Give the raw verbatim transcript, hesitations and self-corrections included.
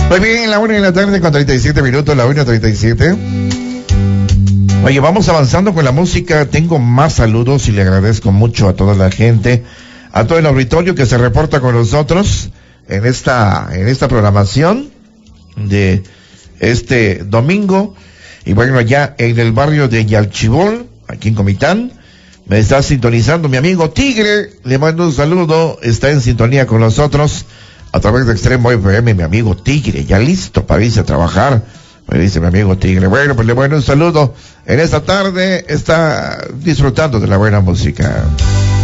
Muy bien, la una de la tarde con treinta y siete minutos, la una treinta y siete. Oye, vamos avanzando con la música. Tengo más saludos y le agradezco mucho a toda la gente, a todo el auditorio que se reporta con nosotros en esta, en esta programación de este domingo. Y bueno, ya en el barrio de Yalchibol, aquí en Comitán, me está sintonizando mi amigo Tigre. Le mando un saludo, está en sintonía con nosotros a través de Extremo F M, mi amigo Tigre, ya listo para irse a trabajar. Me dice mi amigo Tigre. Bueno, pues le mando un saludo. En esta tarde está disfrutando de la buena música.